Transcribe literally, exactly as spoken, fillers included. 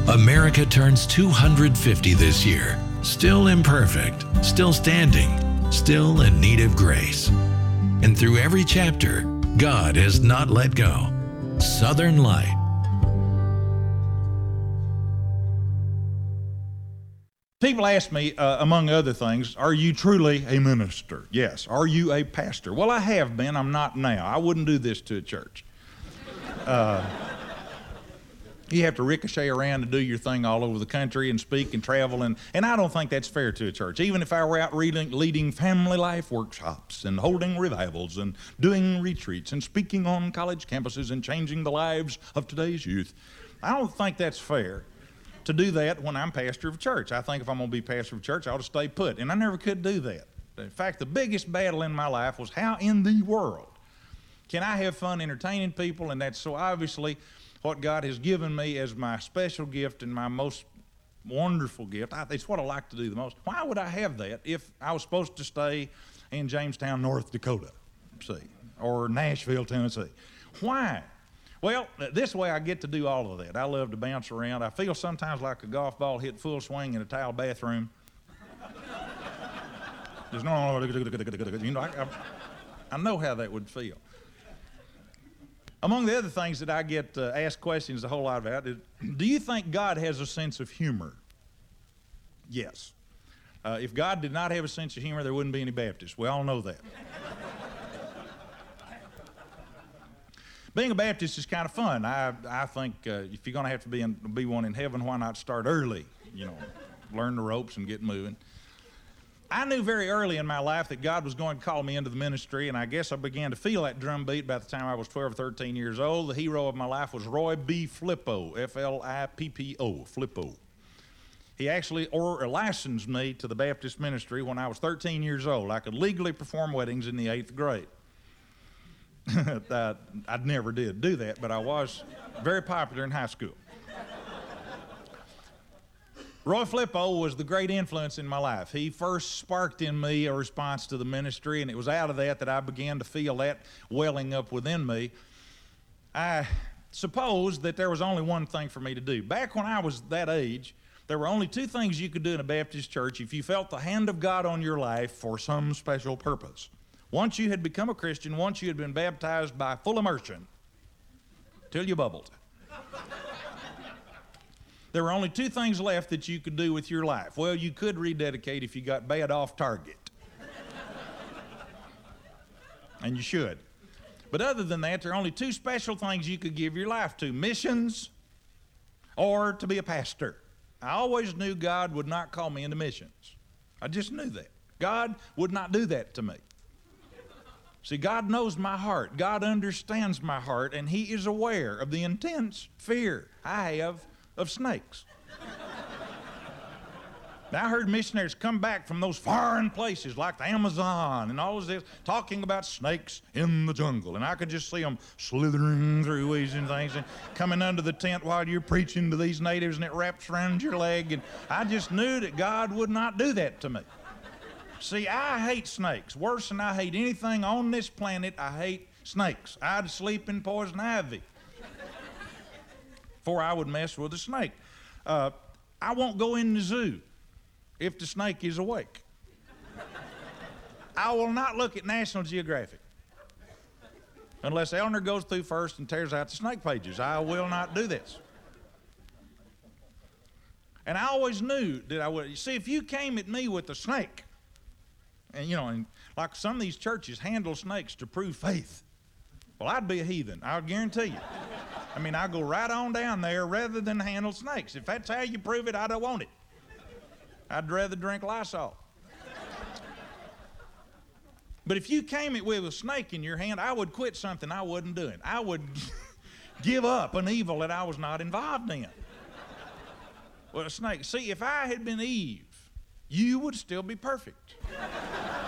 America turns two hundred fifty this year. Still imperfect, still standing, still in need of grace. And through every chapter, God has not let go. Southern Light. People ask me, uh, among other things, are you truly a minister? Yes. Are you a pastor? Well, I have been. I'm not now. I wouldn't do this to a church. Uh, you have to ricochet around and do your thing all over the country and speak and travel, and, and I don't think that's fair to a church. Even if I were out reading, leading family life workshops and holding revivals and doing retreats and speaking on college campuses and changing the lives of today's youth, I don't think that's fair to do that when I'm pastor of a church. I think if I'm going to be pastor of a church, I ought to stay put, and I never could do that. In fact, the biggest battle in my life was how in the world can I have fun entertaining people, and that's so obviously what God has given me as my special gift and my most wonderful gift. I, it's what I like to do the most. Why would I have that if I was supposed to stay in Jamestown, North Dakota, see, or Nashville, Tennessee? Why? Well, this way I get to do all of that. I love to bounce around. I feel sometimes like a golf ball hit full swing in a tile bathroom. There's no, you know, I, I, I know how that would feel. Among the other things that I get uh, asked questions a whole lot about is, do you think God has a sense of humor? Yes. Uh, if God did not have a sense of humor, there wouldn't be any Baptists. We all know that. Being a Baptist is kind of fun. I I think uh, if you're going to have to be in, be one in heaven, why not start early? You know, learn the ropes and get moving. I knew very early in my life that God was going to call me into the ministry, and I guess I began to feel that drum beat by the time I was twelve or thirteen years old. The hero of my life was Roy B. Flippo, F L I P P O, Flippo. He actually or licensed me to the Baptist ministry when I was thirteen years old. I could legally perform weddings in the eighth grade. I, I never did do that, but I was very popular in high school. Roy Flippo was the great influence in my life. He first sparked in me a response to the ministry, and it was out of that that I began to feel that welling up within me. I supposed that there was only one thing for me to do. Back when I was that age, there were only two things you could do in a Baptist church if you felt the hand of God on your life for some special purpose. Once you had become a Christian, once you had been baptized by full immersion, till you bubbled, there were only two things left that you could do with your life. Well, you could rededicate if you got bad off target. And you should. But other than that, there are only two special things you could give your life to: missions or to be a pastor. I always knew God would not call me into missions. I just knew that. God would not do that to me. See, God knows my heart. God understands my heart, and He is aware of the intense fear I have of snakes. Now, I heard missionaries come back from those foreign places like the Amazon and all of this, talking about snakes in the jungle, and I could just see them slithering through weeds and things and coming under the tent while you're preaching to these natives, and it wraps around your leg, and I just knew that God would not do that to me. See, I hate snakes. Worse than I hate anything on this planet, I hate snakes. I'd sleep in poison ivy before I would mess with a snake. Uh, I won't go in the zoo if the snake is awake. I will not look at National Geographic unless Eleanor goes through first and tears out the snake pages. I will not do this. And I always knew that I would. See, if you came at me with a snake, and, you know, and like some of these churches handle snakes to prove faith. Well, I'd be a heathen, I'll guarantee you. I mean, I'll go right on down there rather than handle snakes. If that's how you prove it, I don't want it. I'd rather drink Lysol. But if you came at with a snake in your hand, I would quit something I wasn't doing. I would give up an evil that I was not involved in. Well, a snake. See, if I had been Eve, you would still be perfect.